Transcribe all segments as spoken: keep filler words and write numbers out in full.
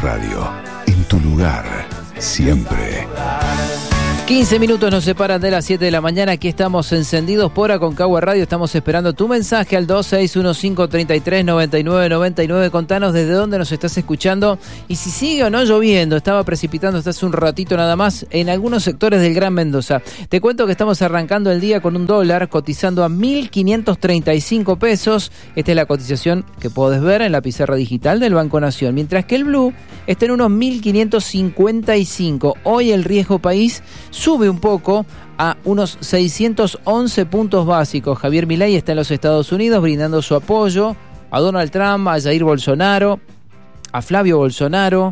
Radio, en tu lugar, siempre. quince minutos nos separan de las siete de la mañana. Aquí estamos encendidos por Aconcagua Radio. Estamos esperando tu mensaje al dos seis uno cinco, tres tres, nueve nueve nueve nueve. Contanos desde dónde nos estás escuchando y si sigue o no lloviendo. Estaba precipitando hasta hace un ratito nada más en algunos sectores del Gran Mendoza. Te cuento que estamos arrancando el día con un dólar cotizando a mil quinientos treinta y cinco pesos. Esta es la cotización que podés ver en la pizarra digital del Banco Nación. Mientras que el blue está en unos mil quinientos cincuenta y cinco. Hoy el riesgo país sube un poco a unos seiscientos once puntos básicos. Javier Milei está en los Estados Unidos brindando su apoyo a Donald Trump, a Jair Bolsonaro, a Flavio Bolsonaro,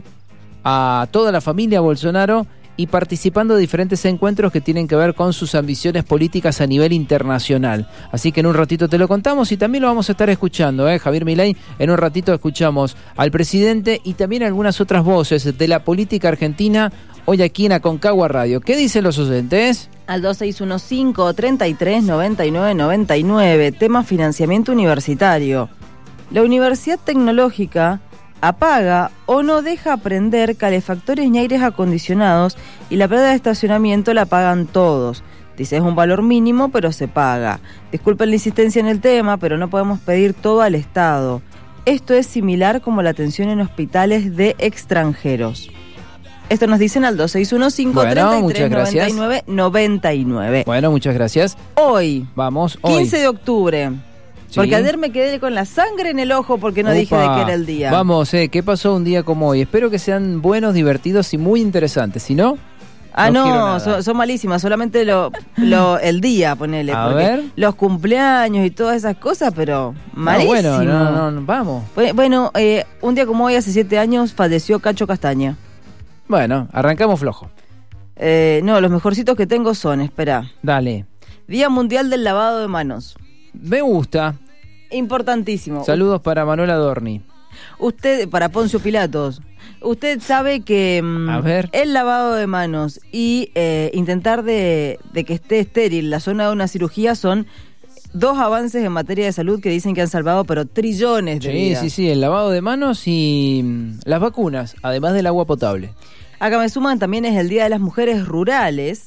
a toda la familia Bolsonaro y participando de diferentes encuentros que tienen que ver con sus ambiciones políticas a nivel internacional. Así que en un ratito te lo contamos y también lo vamos a estar escuchando, ¿eh? Javier Milei, en un ratito escuchamos al presidente y también algunas otras voces de la política argentina hoy aquí en Aconcagua Radio. ¿Qué dicen los oyentes? Al dos seis uno cinco, tres tres, nueve nueve nueve nueve, tema financiamiento universitario. La Universidad Tecnológica apaga o no deja prender calefactores ni aires acondicionados y la plata de estacionamiento la pagan todos. Dice, es un valor mínimo, pero se paga. Disculpen la insistencia en el tema, pero no podemos pedir todo al Estado. Esto es similar como la atención en hospitales de extranjeros. Esto nos dicen al dos seis uno cinco, bueno, tres tres, nueve nueve nueve nueve. Bueno, muchas gracias. Hoy, vamos, hoy. quince de octubre. Sí. Porque ayer me quedé con la sangre en el ojo porque no Opa. dije de qué era el día. Vamos, eh, ¿qué pasó un día como hoy? Espero que sean buenos, divertidos y muy interesantes. Si no, Ah, no, no son, son malísimas. Solamente lo, lo el día, ponele. A porque ver. Los cumpleaños y todas esas cosas, pero malísimo. No, bueno, no, no, no, vamos. Bueno, eh, un día como hoy, hace siete años, falleció Cacho Castaña. Bueno, arrancamos flojo. Eh, no, los mejorcitos que tengo son, espera. Dale. Día Mundial del Lavado de Manos. Me gusta. Importantísimo. Saludos para Manuel Adorni. Usted, para Poncio Pilatos. Usted sabe que A ver. el lavado de manos y eh, intentar de, de que esté estéril la zona de una cirugía son dos avances en materia de salud que dicen que han salvado pero trillones de sí, vidas. Sí, sí, sí, el lavado de manos y mm, las vacunas, además del agua potable. Acá me suman también es el Día de las Mujeres Rurales.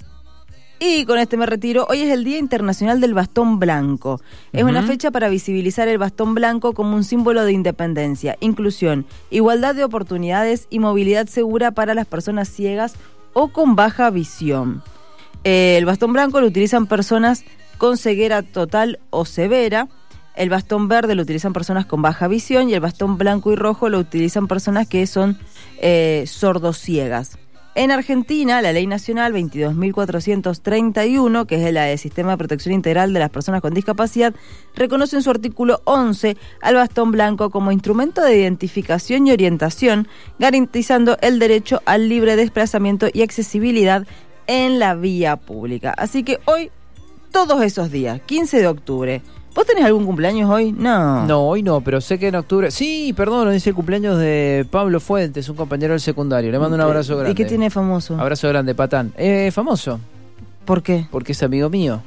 Y con este me retiro. Hoy es el Día Internacional del Bastón Blanco. Es uh-huh. una fecha para visibilizar el bastón blanco como un símbolo de independencia, inclusión, igualdad de oportunidades y movilidad segura para las personas ciegas o con baja visión. Eh, el bastón blanco lo utilizan personas con ceguera total o severa. El bastón verde lo utilizan personas con baja visión y el bastón blanco y rojo lo utilizan personas que son eh, sordociegas. En Argentina, la Ley Nacional veintidós mil cuatrocientos treinta y uno, que es la del Sistema de Protección Integral de las Personas con Discapacidad, reconoce en su artículo once al bastón blanco como instrumento de identificación y orientación, garantizando el derecho al libre desplazamiento y accesibilidad en la vía pública. Así que hoy, todos esos días, quince de octubre, ¿vos tenés algún cumpleaños hoy? No. No, hoy no, pero sé que en octubre... Sí, perdón, dice el cumpleaños de Pablo Fuentes, un compañero del secundario. Le mando un abrazo grande. ¿Y qué tiene famoso? Abrazo grande, Patán. Eh, famoso. ¿Por qué? Porque es amigo mío.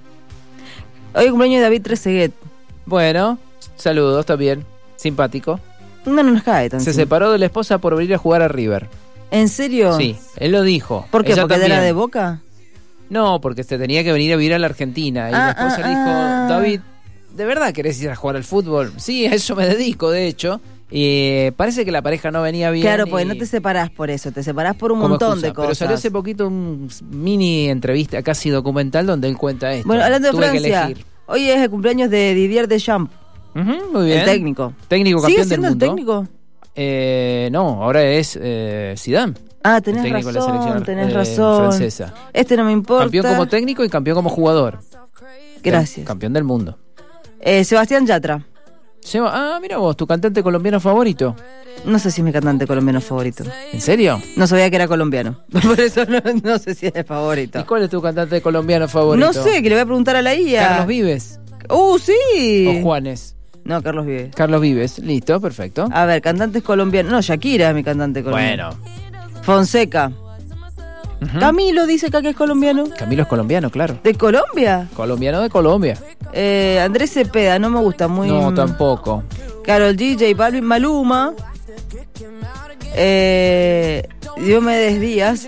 Hoy el cumpleaños de David Trezeguet. Bueno, saludos también. Simpático. No, no nos cae tan Se simple. separó de la esposa por venir a jugar a River. ¿En serio? Sí, él lo dijo. ¿Por qué? Ella ¿Porque también. era de Boca? No, porque se tenía que venir a vivir a la Argentina. Y Ah, la esposa ah, le dijo, ah. David, ¿de verdad querés ir a jugar al fútbol? Sí, a eso me dedico, de hecho. Y parece que la pareja no venía bien. Claro, y... porque no te separás por eso, te separás por un como montón excusa. de cosas. Pero salió hace poquito un mini entrevista, casi documental, donde él cuenta esto. Bueno, hablando de Tuve Francia, que elegir. hoy es el cumpleaños de Didier Deschamps, Uh-huh, muy bien. el técnico. Técnico ¿Sigue campeón del siendo el mundo. técnico? Eh, no, ahora es eh, Zidane. Ah, tenés el técnico de la razón, selección, tenés eh, razón. francesa. Este no me importa. Campeón como técnico y campeón como jugador. Gracias. Campeón del mundo. Eh, Sebastián Yatra. Seba, ah, mira vos, tu cantante colombiano favorito. No sé si es mi cantante colombiano favorito. ¿En serio? No sabía que era colombiano. Por eso no, no sé si es el favorito. ¿Y cuál es tu cantante colombiano favorito? No sé, que le voy a preguntar a la I A. Carlos Vives. Uh, sí. O Juanes. No, Carlos Vives. Carlos Vives, listo, perfecto. A ver, cantantes colombianos. No, Shakira es mi cantante colombiano. Bueno. Fonseca. Uh-huh. Camilo dice acá que es colombiano. Camilo es colombiano, claro. ¿De Colombia? Colombiano de Colombia. Eh, Andrés Cepeda, no me gusta muy... No, tampoco. Karol G, J Balvin, Maluma. Eh, Diomedes Díaz.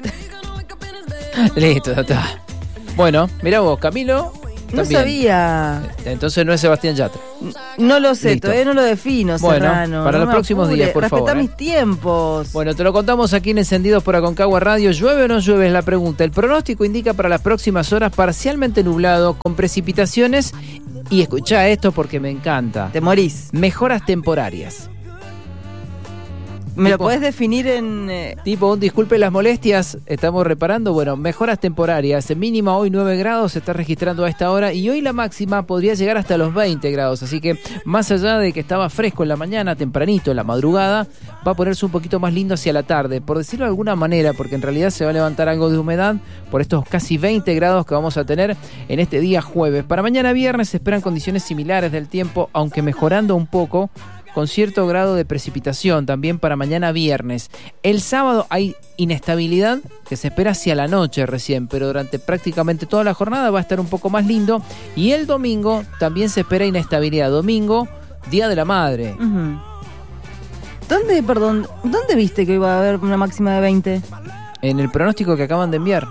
Listo, ya está. Bueno, mirá vos, Camilo. No también. sabía. Entonces no es Sebastián Yatra. No lo sé, Listo. todavía no lo defino, Bueno, Serrano. para no los me próximos apure. días, por Respetá favor, ¿eh? mis tiempos. Bueno, te lo contamos aquí en Encendidos por Aconcagua Radio. ¿Llueve o no llueve? Es la pregunta. El pronóstico indica para las próximas horas parcialmente nublado, con precipitaciones. Y escuchá esto porque me encanta. Te morís. Mejoras temporarias. ¿Me lo Tipo- podés definir en...? eh, Tipo, un disculpe las molestias, estamos reparando. Bueno, mejoras temporarias. Mínima hoy nueve grados se está registrando a esta hora y hoy la máxima podría llegar hasta los veinte grados. Así que más allá de que estaba fresco en la mañana, tempranito, en la madrugada, va a ponerse un poquito más lindo hacia la tarde, por decirlo de alguna manera, porque en realidad se va a levantar algo de humedad por estos casi veinte grados que vamos a tener en este día jueves. Para mañana viernes se esperan condiciones similares del tiempo, aunque mejorando un poco, con cierto grado de precipitación también para mañana viernes. El sábado hay inestabilidad que se espera hacia la noche recién, pero durante prácticamente toda la jornada va a estar un poco más lindo. Y el domingo también se espera inestabilidad. Domingo, Día de la Madre. ujú. ¿Dónde, perdón, dónde viste que iba a haber una máxima de veinte? En el pronóstico que acaban de enviar.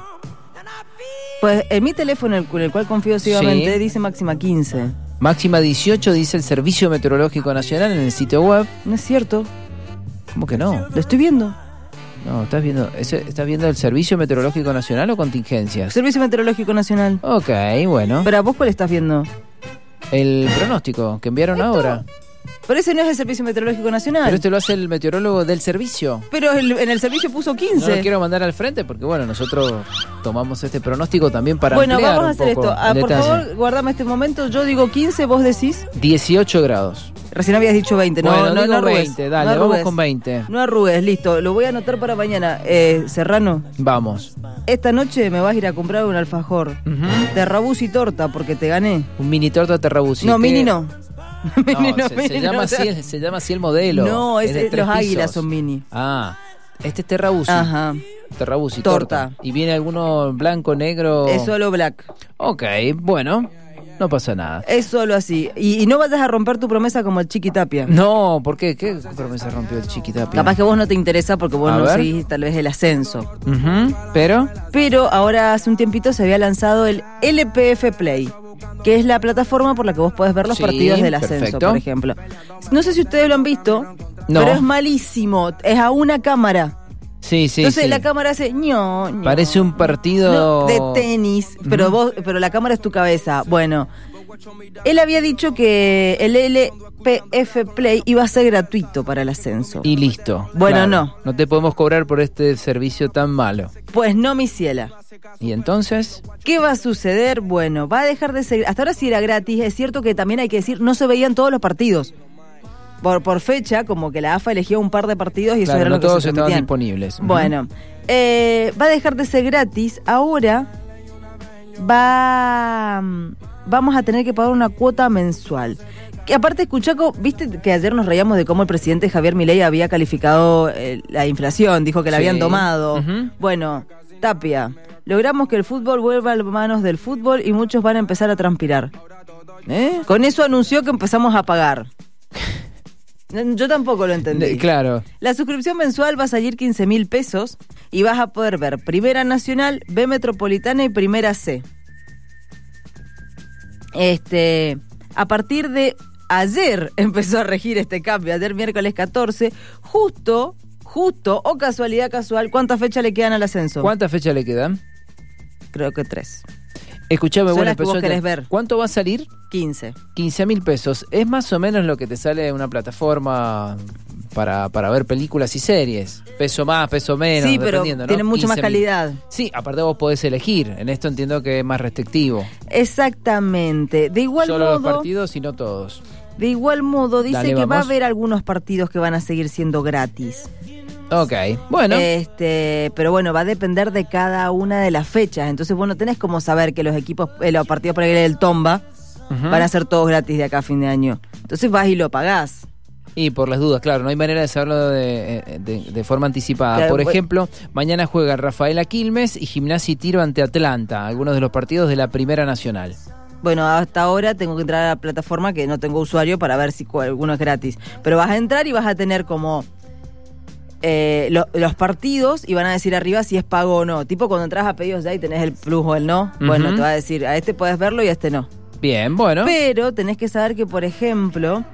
Pues en mi teléfono, el, el cual confío ciegamente, Sí. dice máxima quince. Máxima dieciocho dice el Servicio Meteorológico Nacional en el sitio web. No es cierto, ¿Cómo que no? lo estoy viendo. No, ¿estás viendo, ese- ¿estás viendo el Servicio Meteorológico Nacional o contingencias? Servicio Meteorológico Nacional. Ok, bueno. Pero ¿vos cuál estás viendo? El pronóstico que enviaron ahora. Pero ese no es el Servicio Meteorológico Nacional. Pero este lo hace el meteorólogo del servicio. Pero el- en el servicio puso No quince. lo quiero mandar al frente porque, bueno, nosotros tomamos este pronóstico también para Bueno, ampliar vamos a un hacer poco esto. Ah, el por detalle. favor, guardame este momento. Yo digo quince, vos decís. dieciocho grados. Recién habías dicho veinte. No, bueno, no, digo no arrugues. veinte, dale, no vamos arrugues. con veinte. No arrugues, listo. Lo voy a anotar para mañana. Eh, Serrano, Vamos. esta noche me vas a ir a comprar un alfajor. Ujú. De rabus y torta, porque te gané. Un mini torta terrabusi. no, ¿Qué? mini no. No, Mini no, se, mini se no, llama o sea- así, el- se llama así el modelo. No, es, de es- tres los águilas pisos. son mini. Ah, este es terrabusi. Ajá. Terrabusi, torta. Torta. ¿Y viene alguno blanco, negro? Es solo black. Ok, bueno, no pasa nada. Es solo así. Y, y no vayas a romper tu promesa como el Chiqui Tapia. No, ¿por qué? ¿Qué promesa rompió el Chiquitapia? Capaz que vos no te interesa porque vos A no ver. seguís tal vez el ascenso. Ujú, pero... Pero ahora hace un tiempito se había lanzado el L P F Play, que es la plataforma por la que vos podés ver los Sí, partidos del ascenso, perfecto. por ejemplo. No sé si ustedes lo han visto, No. pero es malísimo. Es a una cámara. Sí, sí, Entonces sí. la cámara hace ño, ño. Parece un partido... No, de tenis, pero Ujú. vos, pero la cámara es tu cabeza. Bueno, él había dicho que el L P F Play iba a ser gratuito para el ascenso. Y listo. Bueno, Claro, no. No te podemos cobrar por este servicio tan malo. Pues no, mi ciela. ¿Y entonces? ¿Qué va a suceder? Bueno, va a dejar de ser... Hasta ahora sí era gratis. Es cierto que también hay que decir, no se veían todos los partidos. Por, por fecha, como que la A F A elegía un par de partidos y eso Claro, era no lo que todos se estaban transmitían. disponibles. Ujú. Bueno, eh, va a dejar de ser gratis. Ahora va mm, vamos a tener que pagar una cuota mensual. Que aparte, Escuchaco, viste que ayer nos reíamos de cómo el presidente Javier Milei había calificado eh, la inflación, dijo que la Sí. habían tomado. Ujú. Bueno, Tapia, logramos que el fútbol vuelva a las manos del fútbol y muchos van a empezar a transpirar. ¿Eh? Con eso anunció que empezamos a pagar. Yo tampoco lo entendí. De- claro. La suscripción mensual va a salir quince mil pesos y vas a poder ver Primera Nacional, B Metropolitana y Primera C. Este, a partir de ayer empezó a regir este cambio, ayer miércoles catorce, justo, justo o casualidad casual, ¿cuántas fechas le quedan al ascenso? ¿Cuántas fechas le quedan? Creo que tres. Escuchame, Son bueno, las que vos empezó querés ya. ver. ¿Cuánto va a salir? quince. quince mil pesos. Es más o menos lo que te sale de una plataforma para, para ver películas y series. Peso más, peso menos, Sí, pero dependiendo, ¿no? tiene mucha más quince mil. calidad. Sí, aparte vos podés elegir. En esto entiendo que es más restrictivo. Exactamente. De igual Solo los modo, partidos y no todos. de igual modo dice Dale, que va a vamos. haber algunos partidos que van a seguir siendo gratis. Ok, bueno. Este, pero bueno, va a depender de cada una de las fechas. Entonces vos no tenés como saber que los equipos, eh, los partidos por ejemplo del Tomba Ujú. van a ser todos gratis de acá a fin de año. Entonces vas y lo pagás. Y por las dudas, claro, no hay manera de saberlo de, de, de forma anticipada. Claro, por pues- ejemplo, mañana juega Rafaela Quilmes y Gimnasia y Tiro ante Atlanta, algunos de los partidos de la Primera Nacional. Bueno, hasta ahora tengo que entrar a la plataforma que no tengo usuario para ver si cu- alguno es gratis. Pero vas a entrar y vas a tener como eh, lo, los partidos y van a decir arriba si es pago o no. Tipo cuando entras a pedidos ya y tenés el plus o el no, uh-huh. bueno, te va a decir, a este podés verlo y a este no. Bien, bueno. Pero tenés que saber que, por ejemplo,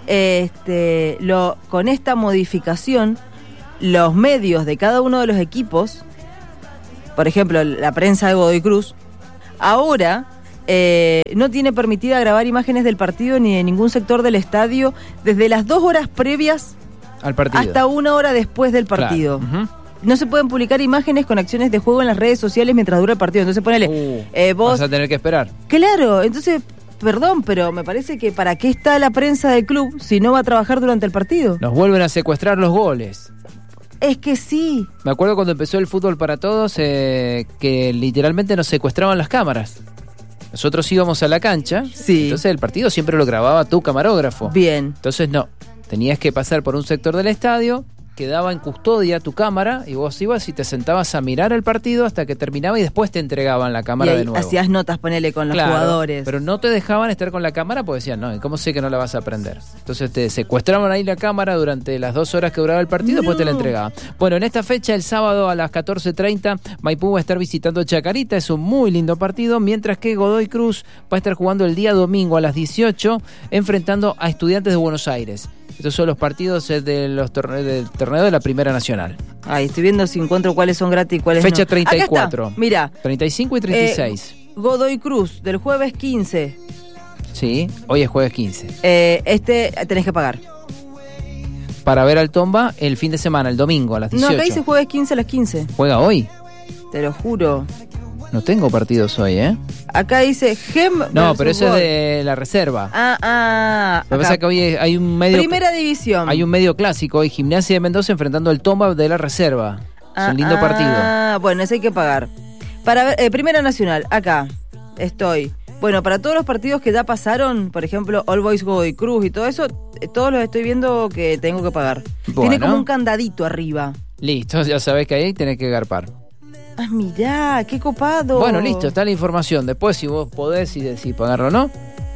este, lo, con esta modificación, los medios de cada uno de los equipos, por ejemplo, la prensa de Godoy Cruz, ahora eh, no tiene permitida grabar imágenes del partido ni de ningún sector del estadio desde las dos horas previas al partido hasta una hora después del partido. Claro. Uh-huh. No se pueden publicar imágenes con acciones de juego en las redes sociales mientras dura el partido. Entonces ponele, uh, eh, vos... vas a tener que esperar. Claro, entonces, perdón, pero me parece que ¿para qué está la prensa del club si no va a trabajar durante el partido? Nos vuelven a secuestrar los goles. Es que sí. Me acuerdo cuando empezó el fútbol para todos, eh, que literalmente nos secuestraban las cámaras. Nosotros íbamos a la cancha, sí. Entonces el partido siempre lo grababa tu camarógrafo. Bien. Entonces no, tenías que pasar por un sector del estadio, quedaba en custodia tu cámara y vos ibas y te sentabas a mirar el partido hasta que terminaba y después te entregaban la cámara y ahí de nuevo. Hacías notas, ponele, con los claro, jugadores. Pero no te dejaban estar con la cámara porque decían, no, ¿cómo sé que no la vas a prender? Entonces te secuestraban ahí la cámara durante las dos horas que duraba el partido, no. Después te la entregaban. Bueno, en esta fecha, el sábado a las catorce treinta, Maipú va a estar visitando Chacarita, es un muy lindo partido, mientras que Godoy Cruz va a estar jugando el día domingo a las dieciocho, enfrentando a Estudiantes de Buenos Aires. Estos son los partidos de los torne- del torneo de la Primera Nacional. Ay, estoy viendo si encuentro cuáles son gratis y cuáles Fecha no. treinta y cuatro. Mira. treinta y cinco y treinta y seis. Eh, Godoy Cruz, del jueves quince. Sí, hoy es jueves quince. Eh, este tenés que pagar. Para ver al Tomba el fin de semana, el domingo a las dieciocho. No, acá dice jueves quince a las quince. ¿Juega hoy? Te lo juro. No tengo partidos hoy, ¿eh? Acá dice Gem. No, pero eso Gol. Es de la reserva. Ah, ah. Lo que pasa es que hoy hay un medio. Primera división. Hay un medio clásico hoy, Gimnasia de Mendoza enfrentando al Tomba de la reserva. Ah, es un lindo ah, partido. Ah, bueno, ese hay que pagar. Para ver, eh, Primera Nacional, acá estoy. Bueno, para todos los partidos que ya pasaron, por ejemplo, All Boys Godoy Cruz y todo eso, eh, todos los estoy viendo que tengo que pagar. Bueno. Tiene como un candadito arriba. Listo, ya sabés que ahí tenés que garpar. Ah, mirá, qué copado. Bueno, listo, está la información. Después, si vos podés y decís pagarlo o no.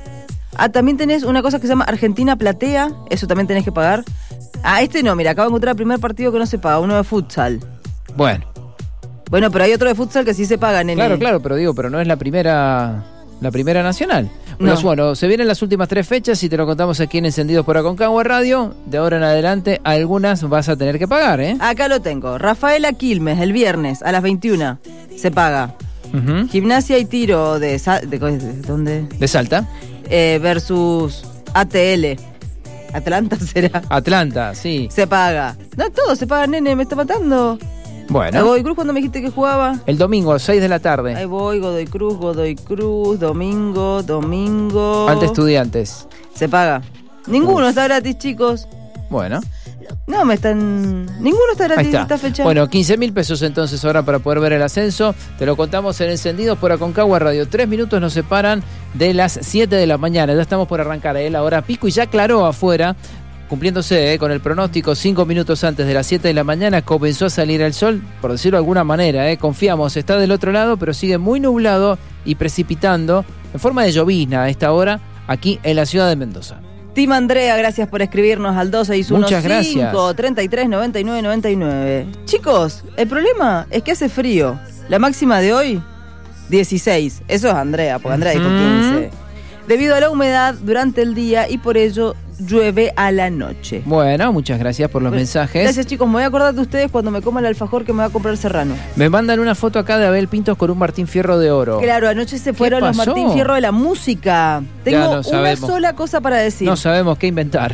Ah, también tenés una cosa que se llama Argentina Platea. Eso también tenés que pagar. Ah, este no, mira, acabo de encontrar el primer partido que no se paga, uno de futsal. Bueno. Bueno, pero hay otro de futsal que sí se paga, nene. Claro, claro, pero digo, pero no es la primera... La primera nacional. No. Pues bueno, se vienen las últimas tres fechas y te lo contamos aquí en Encendidos por Aconcagua Radio. De ahora en adelante, algunas vas a tener que pagar, ¿eh? Acá lo tengo. Rafaela Quilmes, el viernes a las veintiuna. Se paga. Uh-huh. Gimnasia y Tiro de... de, de ¿Dónde? De Salta. Eh, versus A T L. Atlanta será. Atlanta, sí. Se paga. No, todo se paga, nene, me está matando. Bueno. Godoy Cruz, cuando me dijiste que jugaba. El domingo, a las seis de la tarde. Ahí voy, Godoy Cruz, Godoy Cruz, domingo, domingo. Ante Estudiantes. Se paga. Ninguno Uf. Está gratis, chicos. Bueno. No, me están... Ninguno está gratis está. esta fecha. Bueno, quince mil pesos entonces ahora para poder ver el ascenso. Te lo contamos en Encendidos por Aconcagua Radio. Tres minutos nos separan de las siete de la mañana. Ya estamos por arrancar, ¿eh? La hora pico y ya aclaró afuera. Cumpliéndose eh, con el pronóstico, cinco minutos antes de las siete de la mañana comenzó a salir el sol, por decirlo de alguna manera, eh, confiamos, está del otro lado, pero sigue muy nublado y precipitando en forma de llovizna a esta hora aquí en la ciudad de Mendoza. Tim Andrea, gracias por escribirnos al dos seis uno cinco, treinta y tres, noventa y nueve, noventa y nueve. Chicos, el problema es que hace frío. La máxima de hoy, dieciséis. Eso es Andrea, porque Andrea dijo quince. Debido a la humedad durante el día y por ello llueve a la noche. Bueno, muchas gracias por los pues, mensajes. Gracias, chicos. Me voy a acordar de ustedes cuando me coma el alfajor que me va a comprar Serrano. Me mandan una foto acá de Abel Pintos con un Martín Fierro de oro. Claro, anoche se fueron los Martín Fierro de la música. Tengo no una sabemos. sola cosa para decir. No sabemos qué inventar.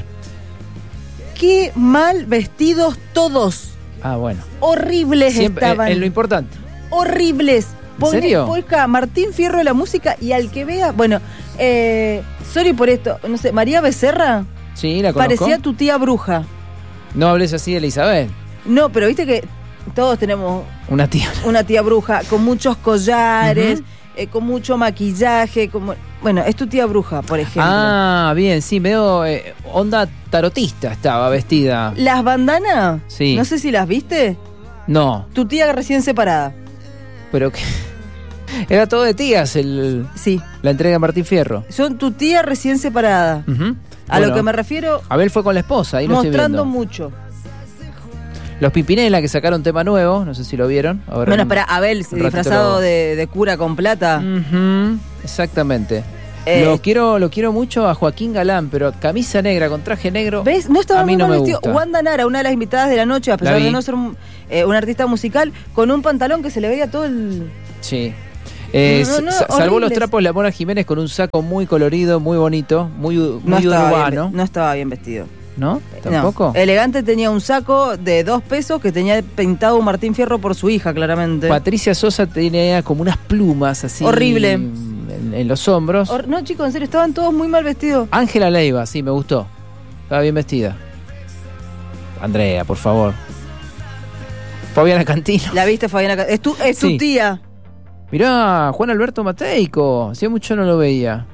Qué mal vestidos todos. Ah, bueno. Horribles Siempre, estaban. Es lo importante. Horribles. ¿En serio? Polka, Martín Fierro de la música y al que vea, bueno, eh, sorry por esto, no sé, María Becerra. Sí, la conozco. Parecía tu tía bruja. No hables así de Elizabeth. No, pero viste que todos tenemos una tía. Una tía bruja con muchos collares, uh-huh. eh, con mucho maquillaje, como bueno, es tu tía bruja, por ejemplo. Ah, bien, sí, medio eh, onda tarotista estaba vestida. Las bandanas, sí. No sé si las viste. No. Tu tía recién separada. Pero que era todo de tías el sí. La entrega de Martín Fierro. Son tu tía recién separada. Uh-huh. A bueno, lo que me refiero. Abel fue con la esposa, ahí lo mostrando estoy viendo. mucho. Los Pimpinela, que sacaron tema nuevo, no sé si lo vieron. Ahora bueno, un- espera, Abel, un disfrazado ratito lo- de, de cura con plata. Ujú, exactamente. Eh, lo quiero lo quiero mucho a Joaquín Galán, pero camisa negra con traje negro. ¿Ves? No estaba a mí muy no mal me vestido. gusta. Wanda Nara, una de las invitadas de la noche, a pesar La vi. de no ser un, eh, una artista musical, con un pantalón que se le veía todo el... Sí. Eh, No, no, no, sa- salvó los horribles. trapos la Mona Jiménez con un saco muy colorido, muy bonito, muy, No muy estaba, bien, urbano. ve- no estaba bien vestido. ¿No? ¿Tampoco? No. Elegante tenía un saco de dos pesos que tenía pintado un Martín Fierro por su hija, claramente. Patricia Sosa tenía como unas plumas así. Horrible. En, en los hombros. Hor- no, chicos, en serio, estaban todos muy mal vestidos. Ángela Leiva, sí, me gustó. Estaba bien vestida. Andrea, por favor. Fabiana Cantino. ¿La viste, Fabiana? Ca- Es tu, es tu Sí. tía. Mirá, Juan Alberto Mateico. Hacía mucho no lo veía.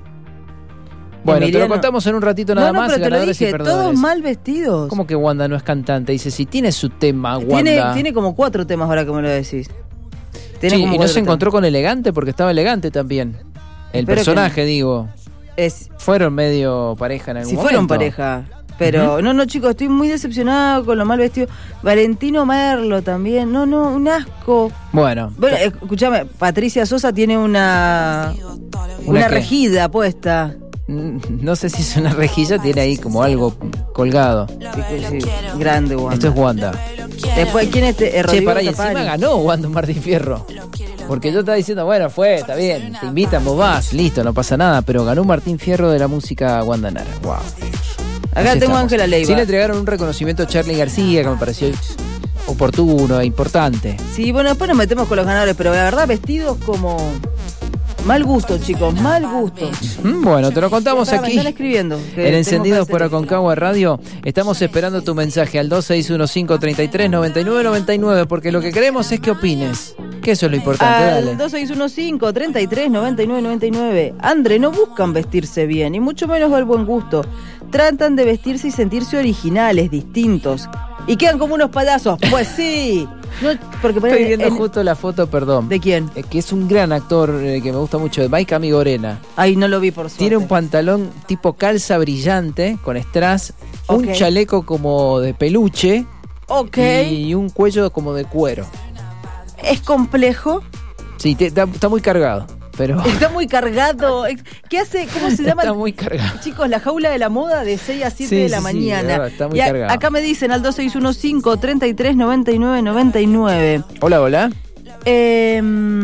Bueno, te Emiliano. lo contamos en un ratito nada no, no, más. pero te lo ganadores y dije, perdedores. todos mal vestidos. ¿Cómo que Wanda no es cantante? Dice, si tiene su tema, Wanda. Tiene, tiene como cuatro temas ahora que me lo decís. Tiene Sí, como y no cuatro se encontró temas. con Elegante porque estaba elegante también. El Espero personaje, que digo. Es, Fueron medio pareja en algún si momento. fueron pareja. Pero, no, no, chicos, estoy muy decepcionado con lo mal vestido. Valentino Merlo también. No, no, un asco. Bueno. Bueno, escúchame, Patricia Sosa tiene una. ¿Una Una qué? regida puesta. Mm, No sé si es una rejilla, tiene ahí como algo colgado. Sí, sí, grande, Wanda. Esto es Wanda. Después, ¿quién es este? Eh, Che, Rodrigo pará, y Tapari. encima ganó Wanda un Martín Fierro. Porque yo estaba diciendo, bueno, fue, está bien, te invitan, vos vas, listo, no pasa nada. Pero ganó un Martín Fierro de la música Wanda Nara. Wow. Acá Así tengo a estamos. Ángela Leiva. Sí le entregaron un reconocimiento a Charly García que me pareció oportuno e importante. Sí, bueno, después nos metemos con los ganadores, pero la verdad, vestidos como. Mal gusto, chicos, mal gusto. Mm, Bueno, te lo contamos Espera, me aquí. están escribiendo. que En tengo que Encendidos hacer por esto. Aconcagua Radio, estamos esperando tu mensaje al dos seis uno cinco, tres tres, nueve nueve nueve nueve, porque lo que queremos es que opines. Que eso es lo importante, dale. Al dos seis uno cinco, tres tres, nueve nueve nueve nueve. André, no buscan vestirse bien, y mucho menos al buen gusto. Tratan de vestirse y sentirse originales, distintos. Y quedan como unos payasos. Pues sí. No, porque Estoy viendo el- justo la foto, perdón. ¿De quién? Eh, Que es un gran actor eh, que me gusta mucho, de Mike Amigorena. Ay, no lo vi por suerte. Tiene un pantalón tipo calza brillante, con strass, un Ok. chaleco como de peluche Ok. y un cuello como de cuero. Es complejo. Sí, te- está, está muy cargado, pero Está muy cargado. ¿Qué hace? ¿Cómo se llama? está muy cargado. Chicos, la jaula de la moda de seis a siete Sí, de la sí, sí, mañana. de verdad, está muy y a- cargado. acá me dicen al dos seis uno cinco, tres tres, nueve nueve nueve nueve. Hola, hola. Eh,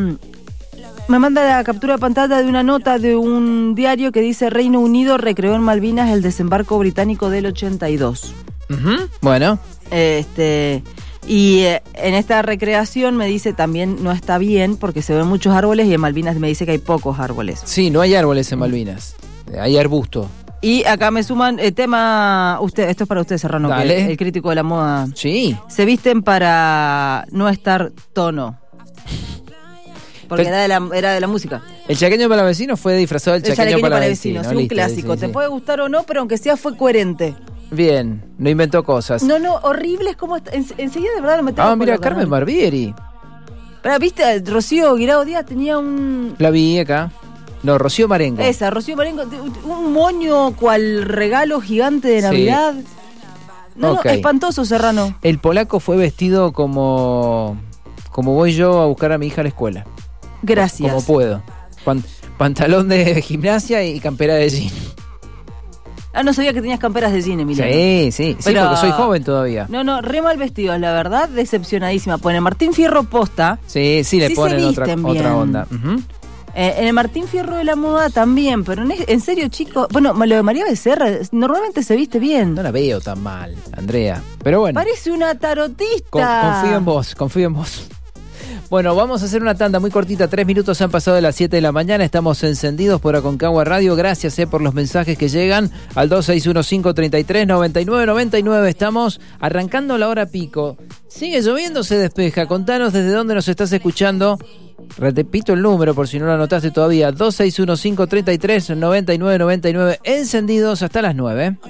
me manda la captura de pantalla de una nota de un diario que dice: Reino Unido recreó en Malvinas el desembarco británico del ochenta y dos. Ujú. Bueno, Este, y eh, en esta recreación me dice también no está bien porque se ven muchos árboles y en Malvinas me dice que hay pocos árboles. sí, no hay árboles en Malvinas. Eh, Hay arbusto. Y acá me suman el tema, usted, esto es para usted, Serrano, que Dale. el, el crítico de la moda. Sí. Se visten para no estar tono. Porque Pero- era de, la, era de la música. El chaqueño para vecino fue disfrazado del El chaqueño, chalequeño para, para vecino. vecinos, sí, un Listo, clásico. sí, Te sí. puede gustar o no, pero aunque sea fue coherente. Bien, no inventó cosas. No, no, horrible es como... En, enseguida de verdad lo metemos ah, con mira, los Carmen ganadores. Barbieri. Pero, ¿viste? Rocío Guirao Díaz tenía un... La vi acá. No, Rocío Marengo. Esa, Rocío Marengo, un moño cual regalo gigante de Sí. Navidad. No, Ok. no, espantoso, Serrano. El polaco fue vestido como como voy yo a buscar a mi hija a la escuela. Gracias. Como puedo. Pan- pantalón de gimnasia y campera de jean. Ah, no sabía que tenías camperas de cine, Emiliano. Sí, sí, sí, Pero- porque soy joven todavía. No, no, re mal vestidos, la verdad, decepcionadísima. Pues en el Martín Fierro posta, Sí, sí, le Sí se ponen otra, visten otra bien. onda. Ujú. eh, en el Martín Fierro de la moda también, pero en, en serio, chicos, bueno, lo de María Becerra normalmente se viste bien. No la veo tan mal, Andrea. Pero bueno, Parece una tarotista. con- confío en vos, confío en vos. Bueno, vamos a hacer una tanda muy cortita. Tres minutos han pasado de las siete de la mañana. Estamos encendidos por Aconcagua Radio. Gracias eh, por los mensajes que llegan al dos seis uno cinco, tres tres, nueve nueve nueve nueve. Estamos arrancando la hora pico. ¿Sigue lloviendo? ¿Se despeja? Contanos desde dónde nos estás escuchando. Repito el número por si no lo anotaste todavía. dos seis uno cinco, tres tres, nueve nueve nueve nueve. Encendidos hasta las nueve.